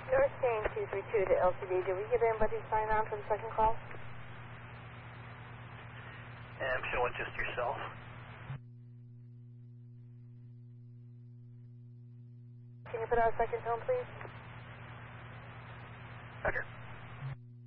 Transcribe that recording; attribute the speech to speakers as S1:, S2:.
S1: North Chain 232 to LCD. Did we get anybody sign on for the second call?
S2: I'm showing just yourself.
S1: Can you put out a second tone, please?
S2: Roger.